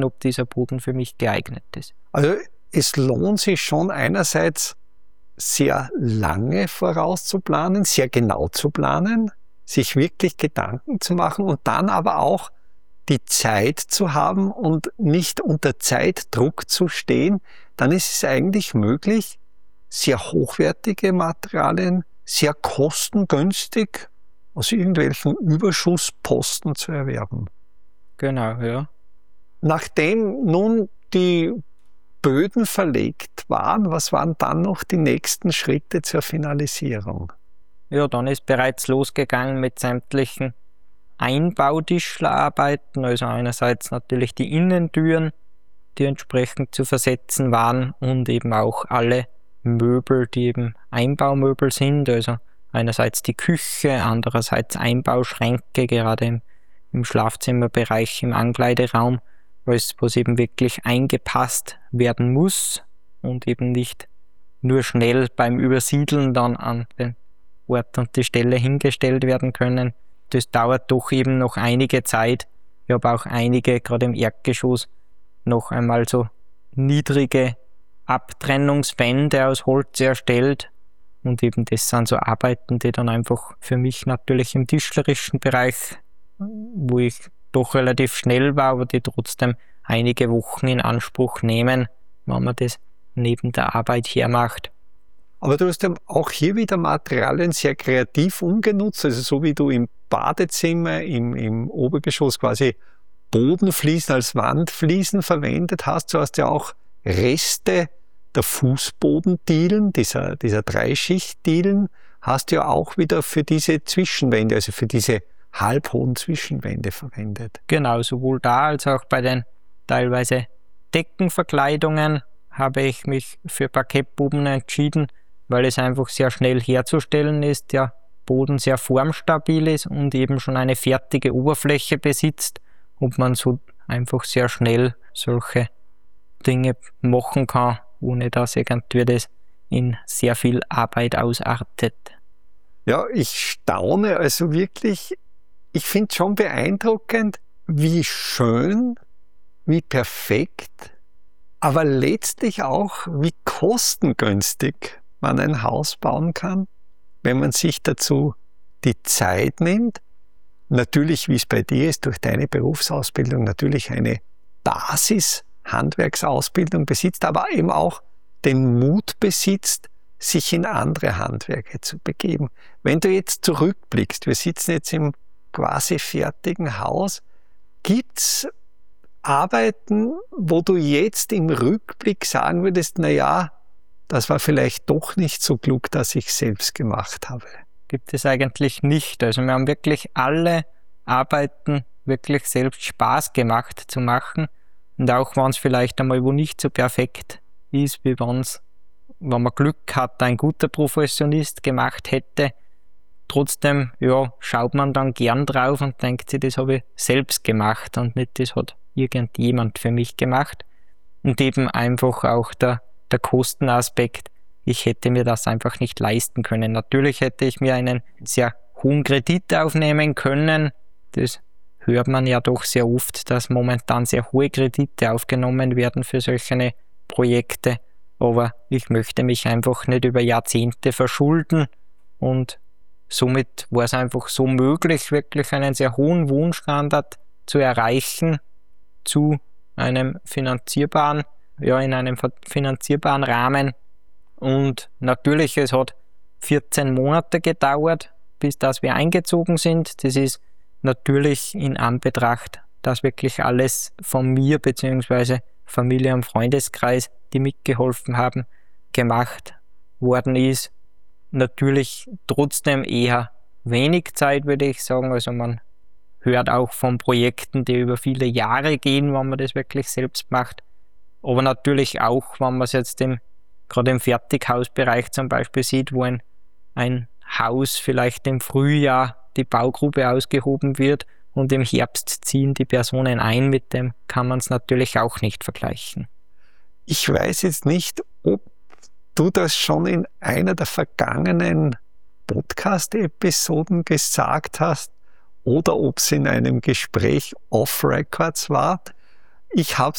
ob dieser Boden für mich geeignet ist. Also es lohnt sich schon einerseits sehr lange vorauszuplanen, sehr genau zu planen, sich wirklich Gedanken zu machen und dann aber auch die Zeit zu haben und nicht unter Zeitdruck zu stehen, dann ist es eigentlich möglich, sehr hochwertige Materialien sehr kostengünstig aus irgendwelchen Überschussposten zu erwerben. Genau, ja. Nachdem nun die Böden verlegt waren, was waren dann noch die nächsten Schritte zur Finalisierung? Ja, dann ist bereits losgegangen mit sämtlichen Einbautischlerarbeiten, also einerseits natürlich die Innentüren, die entsprechend zu versetzen waren und eben auch alle Möbel, die eben Einbaumöbel sind, also einerseits die Küche, andererseits Einbauschränke, gerade im Schlafzimmerbereich, im Ankleideraum, wo es eben wirklich eingepasst werden muss und eben nicht nur schnell beim Übersiedeln dann an den Ort und die Stelle hingestellt werden können. Das dauert doch eben noch einige Zeit. Ich habe auch einige, gerade im Erdgeschoss, noch einmal so niedrige Abtrennungswände aus Holz erstellt. Und eben das sind so Arbeiten, die dann einfach für mich natürlich im tischlerischen Bereich, wo ich doch relativ schnell war, aber die trotzdem einige Wochen in Anspruch nehmen, wenn man das neben der Arbeit hermacht. Aber du hast ja auch hier wieder Materialien sehr kreativ umgenutzt, also so wie du im Badezimmer, im Obergeschoss quasi Bodenfliesen als Wandfliesen verwendet hast, so hast du ja auch Reste der Fußbodendielen, dieser Dreischichtdielen, hast du ja auch wieder für diese Zwischenwände, also für diese halbhohen Zwischenwände verwendet. Genau, sowohl da als auch bei den teilweise Deckenverkleidungen habe ich mich für Parkettboden entschieden, weil es einfach sehr schnell herzustellen ist, der Boden sehr formstabil ist und eben schon eine fertige Oberfläche besitzt und man so einfach sehr schnell solche Dinge machen kann, ohne dass irgendwie das in sehr viel Arbeit ausartet. Ja, ich staune also wirklich. Ich finde es schon beeindruckend, wie schön, wie perfekt, aber letztlich auch, wie kostengünstig man ein Haus bauen kann, wenn man sich dazu die Zeit nimmt. Natürlich, wie es bei dir ist, durch deine Berufsausbildung natürlich eine Basis-Handwerksausbildung besitzt, aber eben auch den Mut besitzt, sich in andere Handwerke zu begeben. Wenn du jetzt zurückblickst, wir sitzen jetzt im quasi fertigen Haus, gibt's Arbeiten, wo du jetzt im Rückblick sagen würdest, na ja, das war vielleicht doch nicht so klug, dass ich selbst gemacht habe? Gibt es eigentlich nicht. Also wir haben wirklich alle Arbeiten wirklich selbst Spaß gemacht zu machen. Und auch wenn es vielleicht einmal wo nicht so perfekt ist, wie wenn man Glück hat, ein guter Professionist gemacht hätte, trotzdem ja, schaut man dann gern drauf und denkt sich, das habe ich selbst gemacht und nicht, das hat irgendjemand für mich gemacht. Und eben einfach auch der Kostenaspekt, ich hätte mir das einfach nicht leisten können. Natürlich hätte ich mir einen sehr hohen Kredit aufnehmen können. Das hört man ja doch sehr oft, dass momentan sehr hohe Kredite aufgenommen werden für solche Projekte. Aber ich möchte mich einfach nicht über Jahrzehnte verschulden und somit war es einfach so möglich, wirklich einen sehr hohen Wohnstandard zu erreichen zu einem finanzierbaren Rahmen. Und natürlich, es hat 14 Monate gedauert, bis dass wir eingezogen sind. Das ist natürlich in Anbetracht, dass wirklich alles von mir bzw. Familie und Freundeskreis, die mitgeholfen haben, gemacht worden ist. Natürlich trotzdem eher wenig Zeit, würde ich sagen. Also man hört auch von Projekten, die über viele Jahre gehen, wenn man das wirklich selbst macht. Aber natürlich auch, wenn man es jetzt gerade im Fertighausbereich zum Beispiel sieht, wo ein Haus vielleicht im Frühjahr die Baugrube ausgehoben wird und im Herbst ziehen die Personen ein, mit dem kann man es natürlich auch nicht vergleichen. Ich weiß jetzt nicht, ob du das schon in einer der vergangenen Podcast-Episoden gesagt hast oder ob es in einem Gespräch off-Records war. Ich habe